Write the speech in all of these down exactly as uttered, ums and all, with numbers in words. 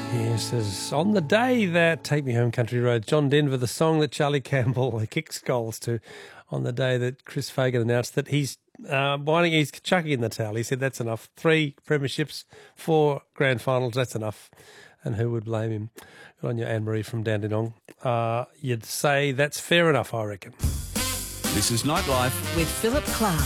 Yes, as on the day that Take Me Home Country Roads, John Denver, the song that Charlie Campbell kicks goals to, on the day that Chris Fagan announced that he's uh, winding, he's chucking in the towel. He said that's enough. Three premierships, four grand finals, that's enough. And who would blame him? Good on you, Anne-Marie from Dandenong. Uh, you'd say that's fair enough, I reckon. This is Nightlife with Philip Clark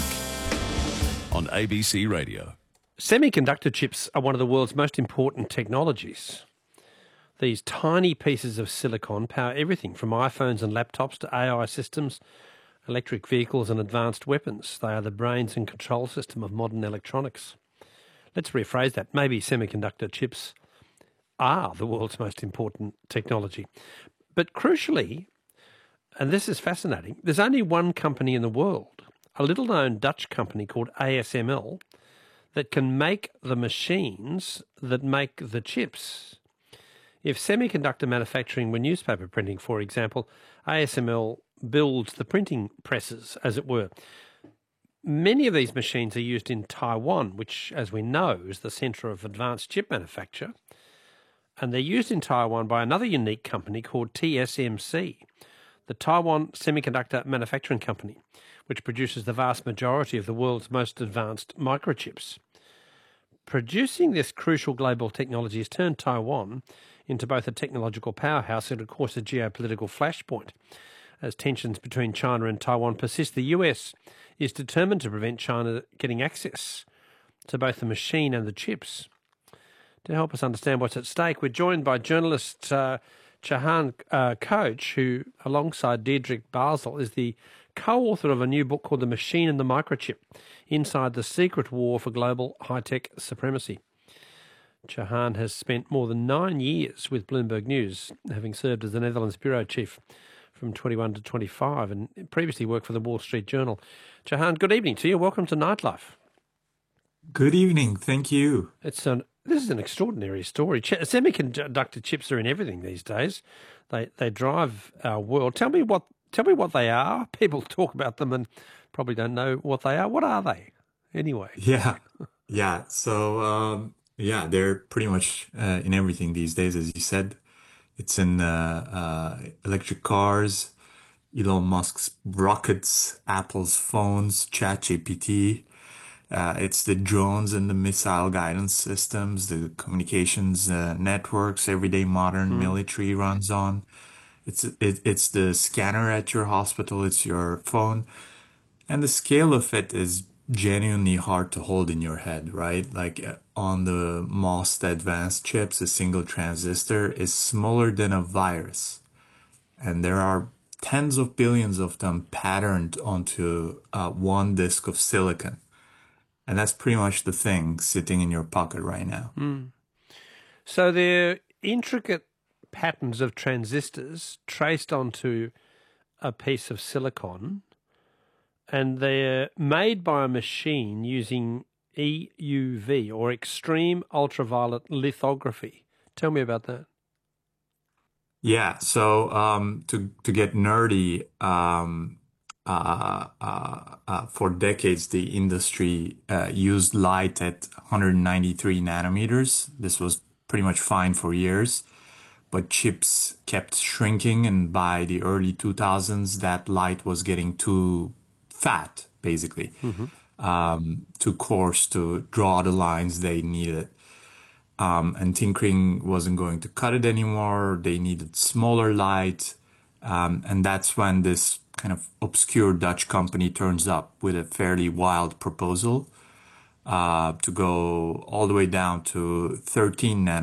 on A B C Radio. Semiconductor chips are one of the world's most important technologies. These tiny pieces of silicon power everything from iPhones and laptops to A I systems, electric vehicles and advanced weapons. They are the brains and control system of modern electronics. Let's rephrase that. Maybe semiconductor chips are the world's most important technology. But crucially, and this is fascinating, there's only one company in the world, a little-known Dutch company called A S M L, that can make the machines that make the chips. If semiconductor manufacturing were newspaper printing, for example, A S M L builds the printing presses, as it were. Many of these machines are used in Taiwan, which, as we know, is the centre of advanced chip manufacture. And they're used in Taiwan by another unique company called T S M C, the Taiwan Semiconductor Manufacturing Company, which produces the vast majority of the world's most advanced microchips. Producing this crucial global technology has turned Taiwan into both a technological powerhouse and, of course, a geopolitical flashpoint. As tensions between China and Taiwan persist, the U S is determined to prevent China getting access to both the machine and the chips. To help us understand what's at stake, we're joined by journalist uh, Chahan uh, Koch, who, alongside Diederik Basel, is the co-author of a new book called The Machine and the Microchip, Inside the Secret War for Global High-Tech Supremacy. Chahan has spent more than nine years with Bloomberg News, having served as the Netherlands bureau chief from twenty-one to twenty-five and previously worked for the Wall Street Journal. Chahan, good evening to you. Welcome to Nightlife. Good evening. Thank you. It's an This is an extraordinary story. Ch- semiconductor chips are in everything these days. They they drive our world. Tell me what tell me what they are. People talk about them and probably don't know what they are. What are they, anyway? Yeah. Yeah. So, um, yeah, they're pretty much uh, in everything these days, as you said. It's in uh, uh, electric cars, Elon Musk's rockets, Apple's phones, ChatGPT. Uh, it's the drones and the missile guidance systems, the communications uh, networks, everyday modern mm. military runs on. It's it, it's the scanner at your hospital, it's your phone. And the scale of it is genuinely hard to hold in your head, right? Like uh, on the most advanced chips, a single transistor is smaller than a virus. And there are tens of billions of them patterned onto uh, one disk of silicon. And that's pretty much the thing sitting in your pocket right now. Mm. So they're intricate patterns of transistors traced onto a piece of silicon, and they're made by a machine using E U V, or extreme ultraviolet lithography. Tell me about that. Yeah, so um, to, to get nerdy, um, Uh, uh, uh, for decades, the industry uh, used light at one hundred ninety-three nanometers. This was pretty much fine for years, but chips kept shrinking, and by the early two thousands, that light was getting too fat, basically, mm-hmm. um, too coarse to draw the lines they needed. Um, and tinkering wasn't going to cut it anymore. They needed smaller light, um, and that's when this kind of obscure Dutch company turns up with a fairly wild proposal uh, to go all the way down to thirteen nanometers.